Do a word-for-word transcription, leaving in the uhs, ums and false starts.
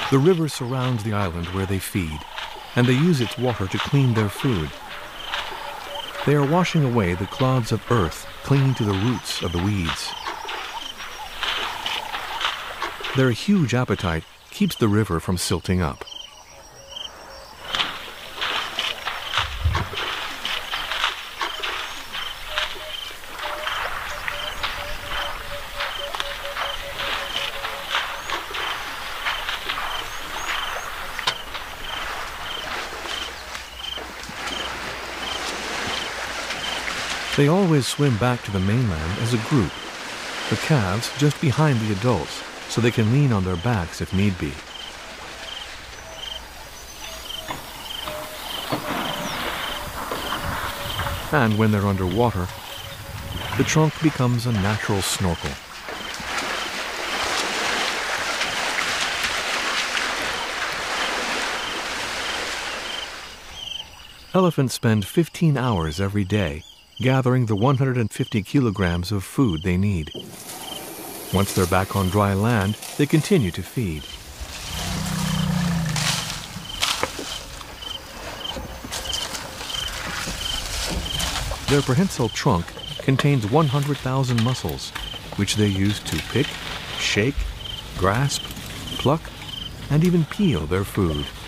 The river surrounds the island where they feed, and they use its water to clean their food. They are washing away the clods of earth clinging to the roots of the weeds. Their huge appetite keeps the river from silting up. They always swim back to the mainland as a group, the calves just behind the adults, so they can lean on their backs if need be. And when they're underwater, the trunk becomes a natural snorkel. Elephants spend fifteen hours every day gathering the one hundred fifty kilograms of food they need. Once they're back on dry land, they continue to feed. Their prehensile trunk contains one hundred thousand muscles, which they use to pick, shake, grasp, pluck, and even peel their food.